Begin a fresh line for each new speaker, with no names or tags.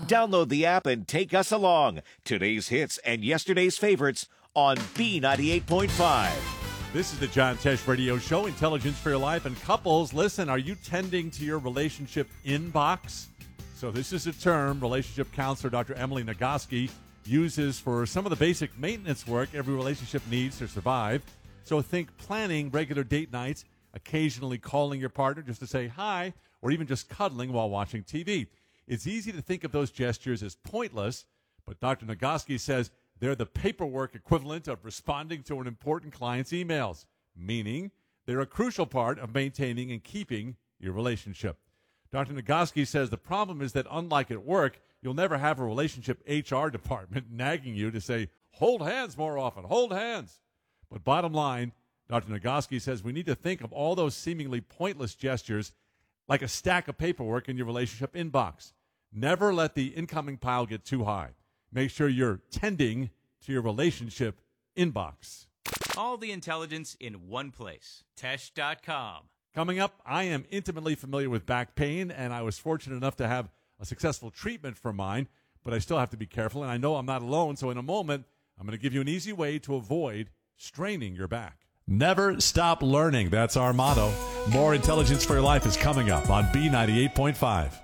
Download the app and take us along. Today's hits and yesterday's favorites on B98.5.
This is the John Tesh Radio Show, Intelligence for Your Life. And couples, listen, are you tending to your relationship inbox? So this is a term relationship counselor Dr. Emily Nagoski uses for some of the basic maintenance work every relationship needs to survive. So think planning regular date nights, occasionally calling your partner just to say hi, or even just cuddling while watching TV. It's easy to think of those gestures as pointless, but Dr. Nagoski says they're the paperwork equivalent of responding to an important client's emails, meaning they're a crucial part of maintaining and keeping your relationship. Dr. Nagoski says the problem is that unlike at work, you'll never have a relationship HR department nagging you to say, hold hands more often, hold hands. But bottom line, Dr. Nagoski says we need to think of all those seemingly pointless gestures like a stack of paperwork in your relationship inbox. Never let the incoming pile get too high. Make sure you're tending to your relationship inbox.
All the intelligence in one place. Tesh.com.
Coming up, I am intimately familiar with back pain, and I was fortunate enough to have a successful treatment for mine, but I still have to be careful, and I know I'm not alone, so in a moment, I'm going to give you an easy way to avoid straining your back. Never stop learning. That's our motto. More Intelligence for Your Life is coming up on B98.5.